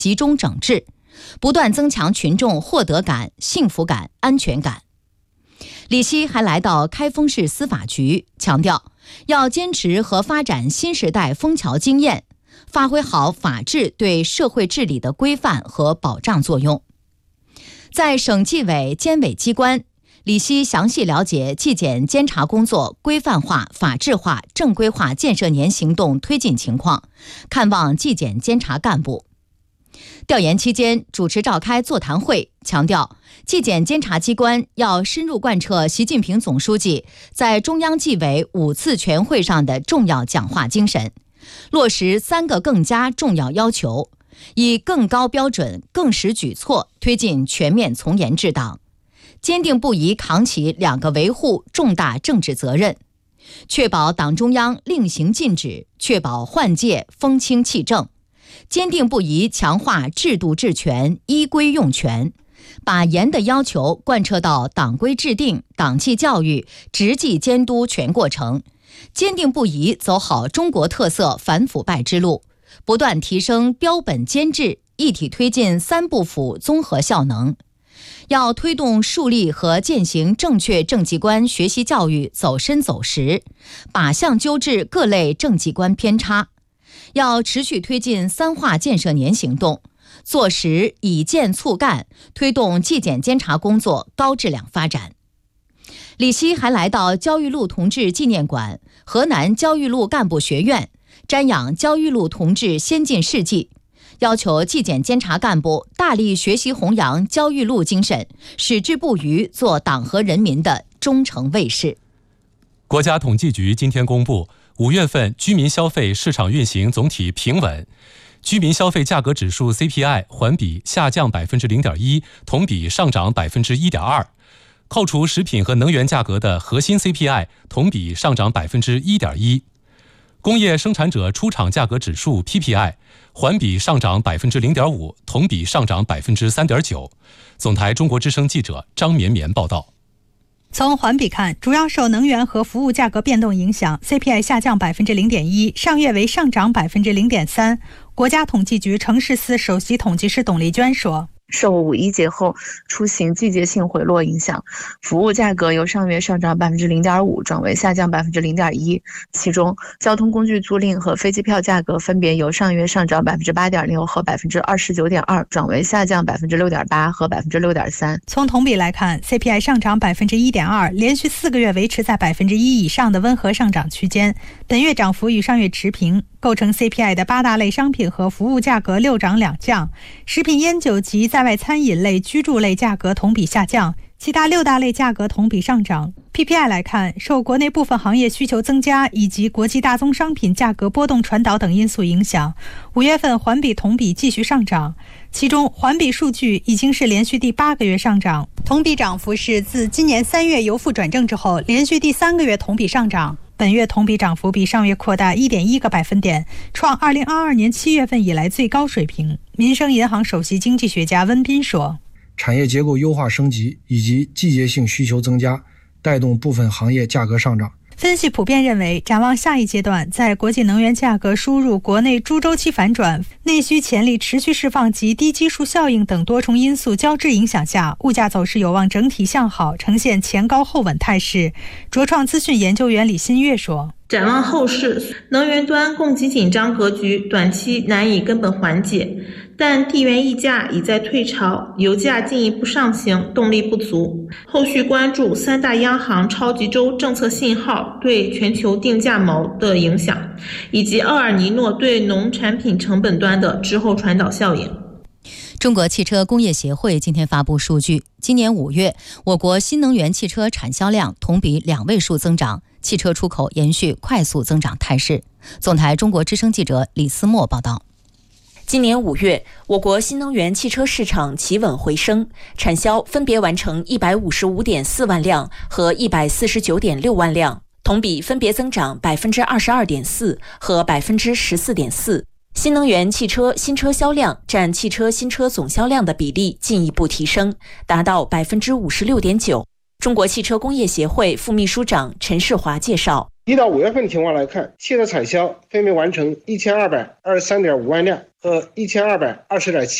集中整治，不断增强群众获得感、幸福感、安全感。李希还来到开封市司法局，强调要坚持和发展新时代枫桥经验，发挥好法治对社会治理的规范和保障作用。在省纪委监委机关，李希详细了解纪检监察工作规范化、法治化、正规化建设年行动推进情况，看望纪检监察干部。调研期间主持召开座谈会，强调纪检监察机关要深入贯彻习近平总书记在中央纪委5次全会上的重要讲话精神，落实3个更加重要要求，以更高标准、更实举措推进全面从严治党，坚定不移扛起2个维护重大政治责任，确保党中央令行禁止，确保换届风清气正，坚定不移强化制度治权、依规用权，把严的要求贯彻到党规制定、党纪教育、执纪监督全过程，坚定不移走好中国特色反腐败之路，不断提升标本兼治，一体推进3部府综合效能。要推动树立和践行正确政绩观学习教育走深走实，靶向纠治各类政绩观偏差。要持续推进3化建设年行动，做实以建促干，推动纪检监察工作高质量发展。李希还来到焦裕禄同志纪念馆、河南焦裕禄干部学院，瞻仰焦裕禄同志先进事迹，要求纪检监察干部大力学习弘扬焦裕禄精神，矢志不渝做党和人民的忠诚卫士。 国家统计局今天公布5月份居民消费市场运行总体平稳，居民消费价格指数 CPI 环比下降 0.1%， 同比上涨 1.2%， 扣除食品和能源价格的核心 CPI 同比上涨 1.1%， 工业生产者出厂价格指数 PPI 环比上涨 0.5%， 同比上涨 3.9%。 总台中国之声记者张绵绵报道。 从环比看，主要受能源和服务价格变动影响， CPI 下降 0.1%， 上月为上涨 0.3%。 国家统计局城市司首席统计师董丽娟说， 受5一节后出行季节性回落影响，服务价格由上月上涨 0.5% 转为下降 0.1%， 其中交通工具租赁和飞机票价格分别由上月上涨 8.6% 和 29.2% 转为下降 6.8% 和 6.3%。 从同比来看， CPI 上涨 1.2%， 连续4个月维持在 1% 以上的温和上涨区间，本月涨幅与上月持平。构成 CPI 的8大类商品和服务价格6涨2降，食品烟酒及在外餐饮类、居住类价格同比下降，其他6大类价格同比上涨。 PPI 来看，受国内部分行业需求增加以及国际大宗商品价格波动传导等因素影响，5月份环比同比继续上涨，其中环比数据已经是连续第8个月上涨，同比涨幅是自今年3月由负转正之后连续第3个月同比上涨。本月同比涨幅比上月扩大 1.1个百分点，创2022年7月份以来最高水平。民生银行首席经济学家温彬说， 产业结构优化升级以及季节性需求增加，带动部分行业价格上涨。 分析普遍认为，展望下一阶段，在国际能源价格输入、国内猪周期反转、内需潜力持续释放及低基数效应等多重因素交织影响下，物价走势有望整体向好，呈现前高后稳态势。卓创资讯研究员李新月说， 展望后市，能源端供给紧张格局短期难以根本缓解，但地缘溢价已在退潮，油价进一步上行，动力不足。后续关注3大央行超级周政策信号对全球定价锚的影响，以及厄尔尼诺对农产品成本端的滞后传导效应。 中国汽车工业协会今天发布数据，今年5月，我国新能源汽车产销量同比2位数增长，汽车出口延续快速增长态势。总台中国之声记者李思墨报道。 今年5月，我国新能源汽车市场企稳回升，产销分别完成155.4万辆和149.6万辆，同比分别增长 22.4% 和 14.4%。新能源汽车新车销量占汽车新车总销量的比例进一步提升，达到 56.9%。中国汽车工业协会副秘书长陈世华介绍， 1到5月份情况来看，汽车产销分别完成1223.5万辆和1220.7